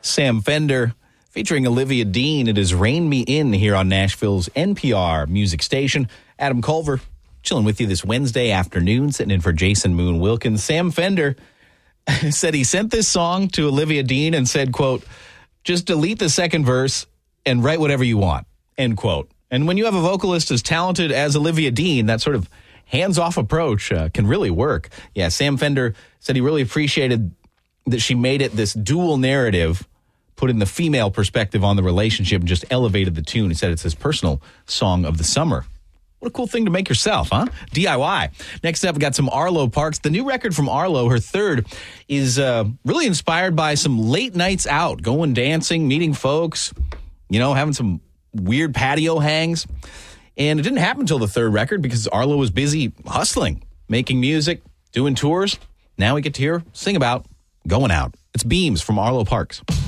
Sam Fender, featuring Olivia Dean. It is Rain Me In here on Nashville's NPR music station. Adam Culver chilling with you this Wednesday afternoon, sitting in for Jason Moon Wilkins. Sam Fender said he sent this song to Olivia Dean and said, quote, just delete the second verse and write whatever you want, end quote. And when you have a vocalist as talented as Olivia Dean, that sort of hands-off approach can really work. Yeah, Sam Fender said he really appreciated that she made it this dual narrative, put in the female perspective on the relationship and just elevated the tune. He said it's his personal song of the summer. What a cool thing to make yourself, huh? DIY. Next up, we got some Arlo Parks. The new record from Arlo, her third, is really inspired by some late nights out, going dancing, meeting folks, you know, having some weird patio hangs. And it didn't happen until the third record because Arlo was busy hustling, making music, doing tours. Now we get to hear, sing about going out. It's Beams from Arlo Parks.